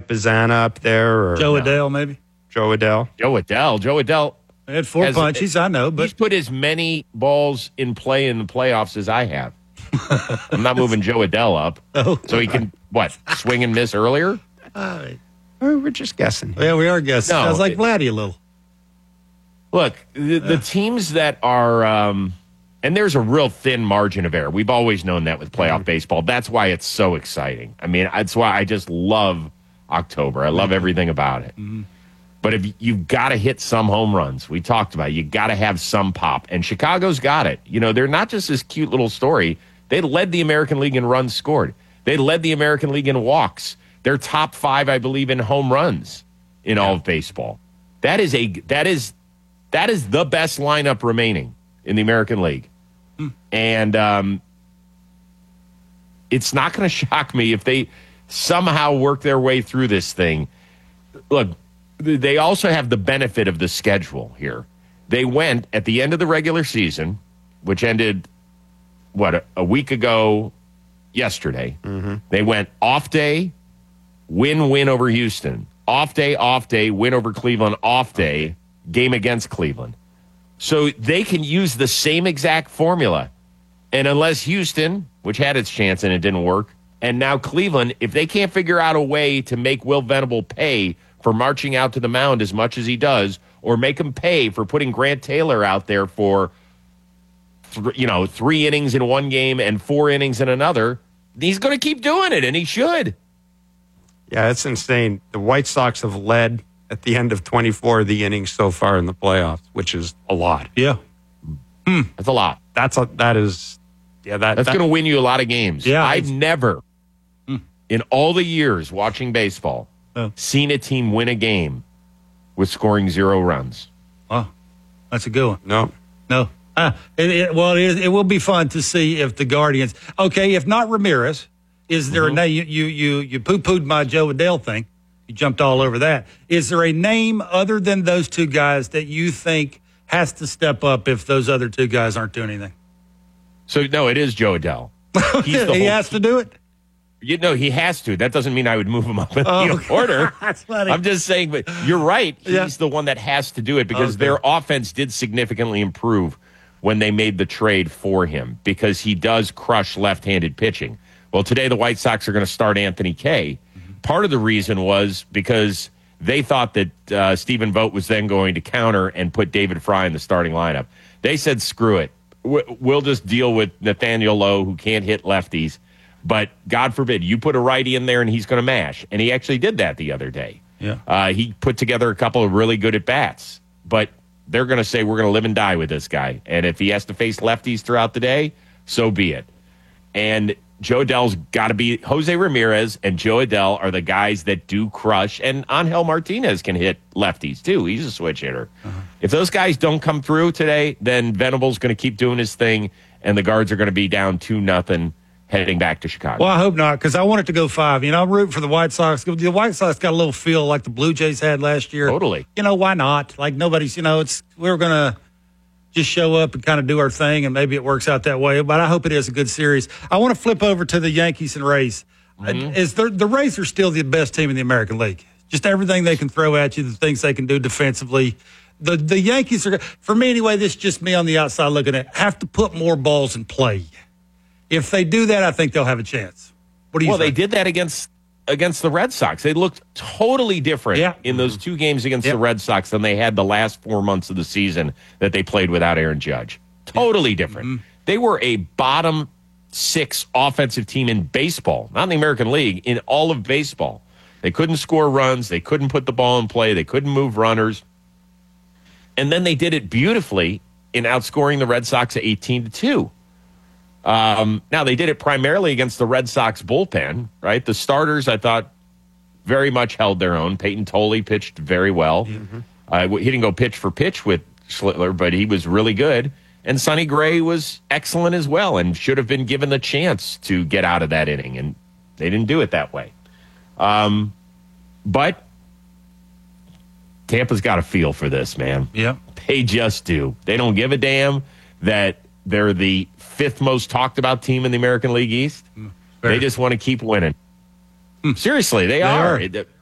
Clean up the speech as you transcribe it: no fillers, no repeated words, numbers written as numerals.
Bazzana up there? Or Joe Adell, maybe? Joe Adell? Joe Adell. They had 4 punches, I know. But he's put as many balls in play in the playoffs as I have. I'm not moving Joe Adell up. Oh. So he can, swing and miss earlier? We're just guessing. Yeah, we are guessing. No, Sounds like Vladdy a little. Look, the teams that are, and there's a real thin margin of error. We've always known that with playoff baseball. That's why it's so exciting. I mean, that's why I just love October. I love everything about it. Mm-hmm. But if you've got to hit some home runs, we talked about it, you got to have some pop. And Chicago's got it. You know, they're not just this cute little story. They led the American League in runs scored. They led the American League in walks. They're top 5, I believe, in home runs in all of baseball. That is the best lineup remaining in the American League. And it's not going to shock me if they somehow work their way through this thing. Look, they also have the benefit of the schedule here. They went at the end of the regular season, which ended, a week ago yesterday. Mm-hmm. They went off day, win over Houston. Off day, win over Cleveland. Off day, game against Cleveland. So they can use the same exact formula. And unless Houston, which had its chance and it didn't work, and now Cleveland, if they can't figure out a way to make Will Venable pay for marching out to the mound as much as he does, or make him pay for putting Grant Taylor out there for 3 innings in one game and 4 innings in another, he's going to keep doing it, and he should. Yeah, it's insane. The White Sox have led at the end of 24 of the innings so far in the playoffs, which is a lot. Yeah. That's a lot. That's going to win you a lot of games. Yeah, I've never, in all the years watching baseball, seen a team win a game with scoring 0 runs. Oh, that's a good one. No. It will be fun to see if the Guardians. Okay, if not Ramirez, is there a name? You poo-pooed my Joe Adell thing. You jumped all over that. Is there a name other than those 2 guys that you think has to step up if those other 2 guys aren't doing anything? So, no, it is Joe Adell. He has to do it? He has to. That doesn't mean I would move him up in the order. That's funny. I'm just saying, but you're right. He's the one that has to do it because their offense did significantly improve when they made the trade for him because he does crush left-handed pitching. Well, today the White Sox are going to start Anthony Kay. Part of the reason was because they thought that Stephen Vogt was then going to counter and put David Fry in the starting lineup. They said, screw it. We'll just deal with Nathaniel Lowe, who can't hit lefties. But God forbid, you put a righty in there and he's going to mash. And he actually did that the other day. Yeah. He put together a couple of really good at-bats. But they're going to say, we're going to live and die with this guy. And if he has to face lefties throughout the day, so be it. And Joe Adell's got to be – Jose Ramirez and Joe Adell are the guys that do crush. And Angel Martinez can hit lefties, too. He's a switch hitter. Uh-huh. If those guys don't come through today, then Venable's going to keep doing his thing, and the Guards are going to be down 2-0 heading back to Chicago. Well, I hope not, because I want it to go 5. I'm rooting for the White Sox. The White Sox got a little feel like the Blue Jays had last year. Totally. Why not? Like, nobody's, we're going to just show up and kind of do our thing, and maybe it works out that way. But I hope it is a good series. I want to flip over to the Yankees and Rays. The Rays are still the best team in the American League. Just everything they can throw at you, the things they can do defensively. The Yankees are, for me anyway, this is just me on the outside looking at, have to put more balls in play. If they do that, I think they'll have a chance. What do you think? They did that against the Red Sox. They looked totally different in those 2 games against the Red Sox than they had the last 4 months of the season that they played without Aaron Judge. Totally different. Mm-hmm. They were a bottom 6 offensive team in baseball, not in the American League, in all of baseball. They couldn't score runs. They couldn't put the ball in play. They couldn't move runners. And then they did it beautifully in outscoring the Red Sox 18-2. Now, they did it primarily against the Red Sox bullpen, right? The starters, I thought, very much held their own. Peyton Tolley pitched very well. Mm-hmm. He didn't go pitch for pitch with Schlittler, but he was really good. And Sonny Gray was excellent as well and should have been given the chance to get out of that inning, and they didn't do it that way. But Tampa's got a feel for this, man. Yeah. They just do. They don't give a damn that they're the 5th most talked about team in the American League East. They just want to keep winning. Seriously, they are.